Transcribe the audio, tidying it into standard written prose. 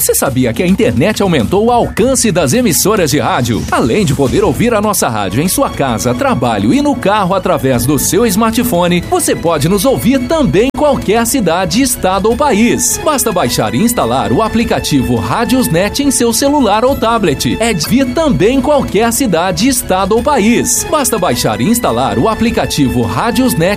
Você sabia que a internet aumentou o alcance das emissoras de rádio? Além de poder ouvir a nossa rádio em sua casa, trabalho e no carro através do seu smartphone, você pode nos ouvir também em qualquer cidade, estado ou país. Basta baixar e instalar o aplicativo Rádiosnet em seu celular ou tablet. É de vir também em qualquer cidade, estado ou país. Basta baixar e instalar o aplicativo Rádiosnet